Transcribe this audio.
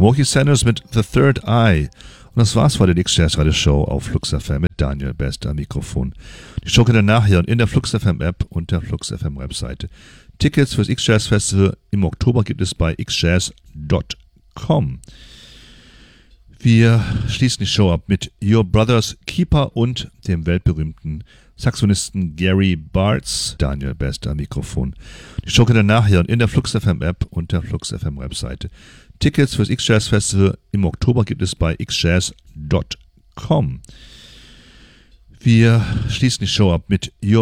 Smokey Sanders mit The Third Eye. Und das war's bei der X-Jazz Radio Show auf Flux FM mit Daniel Best am Mikrofon. Die Show könnt ihr nachhören in der Flux FM App und der Flux FM Webseite. Tickets fürs X-Jazz Festival im Oktober gibt es bei xjazz.com. Wir schließen die Show ab mit Your Brother's Keeper und dem weltberühmten Saxophonisten Gary Bartz. Daniel Best am Mikrofon. Die Show könnt ihr nachhören in der Flux FM App und der Flux FM Webseite. Tickets fürs X-Jazz Festival im Oktober gibt es bei xjazz.com. Wir schließen die Show ab mit Your